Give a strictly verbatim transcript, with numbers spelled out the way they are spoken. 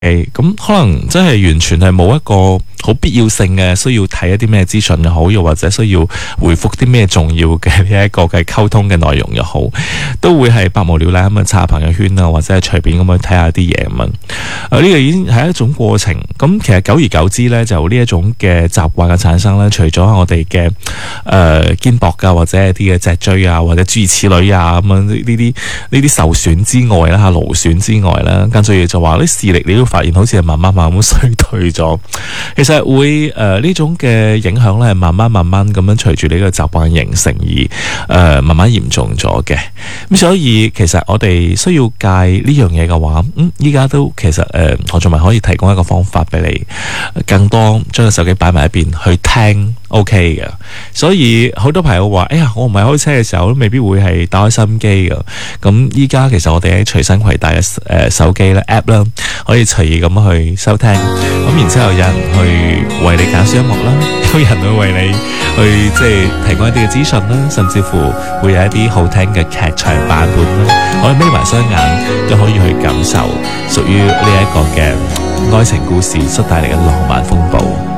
咁可能真係完全係冇一個好必要性嘅，需要睇一啲咩資訊又好，又或者需要回覆啲咩重要嘅呢一個嘅溝通嘅內容又好，都會係百無聊賴咁樣刷下朋友圈啊，或者係隨便咁樣睇下啲嘢咁樣。誒、呃，呢、這個已經係一種過程。咁其實久而久之呢，就呢一種嘅習慣嘅產生呢，除咗我哋嘅誒肩膊噶，或者一啲嘅脊椎啊，或者諸如此類啊咁樣呢啲呢啲受損之外啦，吓勞損之外啦，跟住就話啲視力你都發現好似係慢慢慢慢咁衰退咗。其實會誒呢、呃、種嘅影響咧，係慢慢慢慢咁樣隨住你個習慣形成而誒、呃、慢慢嚴重咗嘅。咁所以其實我哋需要戒呢樣嘢嘅話，嗯，依家都其實誒、呃，我仲係可以提供一個方法俾你，更多將個手機擺埋一邊去聽 ，OK 嘅。所以好多朋友話，哎呀，我唔係開車嘅時候都未必會係打開收音機嘅。咁依家其實我哋喺隨身攜帶嘅誒手機咧 app 啦，可以隨意咁去收聽。咁然之後有人去為你揀選音樂啦，有人會為你去即係提供一啲嘅資訊啦，甚至乎會有一啲好聽嘅劇場版本啦，可以眯埋雙眼都可以去感受屬於呢一個嘅愛情故事所帶嚟嘅浪漫風暴。